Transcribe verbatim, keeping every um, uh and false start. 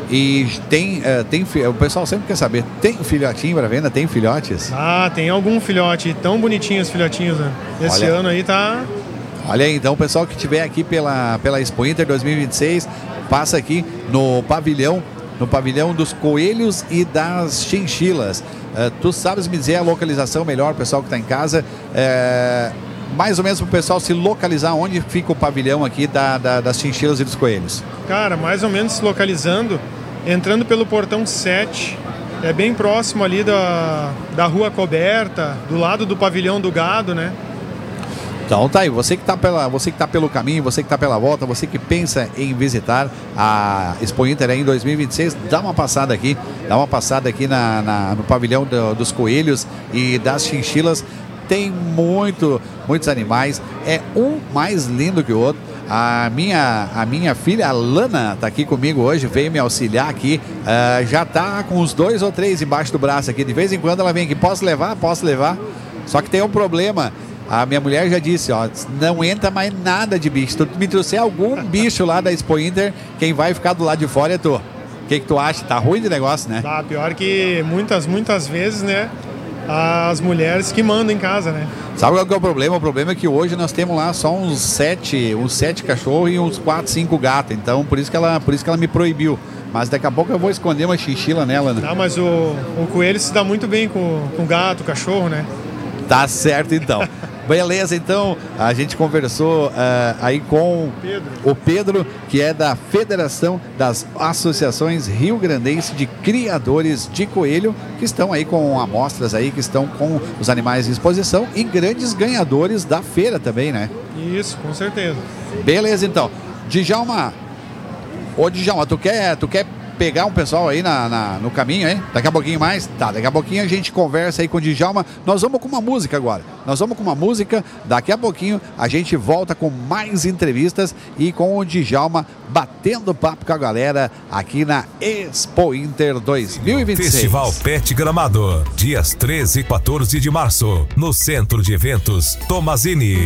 E tem, uh, tem, o pessoal sempre quer saber, tem filhotinho para venda? Tem filhotes? Ah, tem algum filhote, tão bonitinhos os filhotinhos, né? Esse Olha. ano aí tá... Olha aí, então o pessoal que estiver aqui pela, pela Expo Inter dois mil e vinte e seis, passa aqui no pavilhão, no pavilhão dos coelhos e das chinchilas. Uh, tu sabes me dizer a localização melhor, pessoal que está em casa, uh, mais ou menos para o pessoal se localizar onde fica o pavilhão aqui da, da, das chinchilas e dos coelhos? Cara, mais ou menos se localizando, entrando pelo portão sete, é bem próximo ali da, da rua coberta, do lado do pavilhão do gado, né? Então tá aí, você que está pela, você que tá pelo caminho, você que está pela volta, você que pensa em visitar a Expo Inter em dois mil e vinte e seis, dá uma passada aqui, dá uma passada aqui na, na, no pavilhão do, dos coelhos e das chinchilas. Tem muito, muitos animais, é um mais lindo que o outro. A minha, a minha filha, a Lana, está aqui comigo hoje, veio me auxiliar aqui, uh, já está com uns dois ou três embaixo do braço aqui, de vez em quando ela vem aqui, posso levar? Posso levar? Só que tem um problema, a minha mulher já disse, ó, não entra mais nada de bicho, se tu me trouxer algum bicho lá da Expo Inter, quem vai ficar do lado de fora é tu. O que que tu acha? Tá ruim de negócio, né? Tá, pior que muitas, muitas vezes, né? As mulheres que mandam em casa, né? Sabe qual que é o problema? O problema é que hoje nós temos lá só uns sete, uns sete cachorros e uns quatro, cinco gatos. Então, por isso que ela, por isso que ela me proibiu. Mas daqui a pouco eu vou esconder uma chinchila nela, né? Não, mas o, o coelho se dá muito bem com, com gato, cachorro, né? Tá certo, então. Beleza, então, a gente conversou uh, aí com Pedro. o Pedro, que é da Federação das Associações Rio Grandense de Criadores de Coelho, que estão aí com amostras aí, que estão com os animais em exposição e grandes ganhadores da feira também, né? Isso, com certeza. Beleza, então. Djalma, ô Djalma, tu quer, tu quer pegar um pessoal aí na, na, no caminho, hein? Daqui a pouquinho mais? Tá, daqui a pouquinho a gente conversa aí com o Djalma. Nós vamos com uma música agora. Nós vamos com uma música. Daqui a pouquinho a gente volta com mais entrevistas e com o Djalma batendo papo com a galera aqui na Expo Inter dois mil e vinte e seis. Festival Pet Gramado, dias treze e quatorze de março, no Centro de Eventos Tomazini.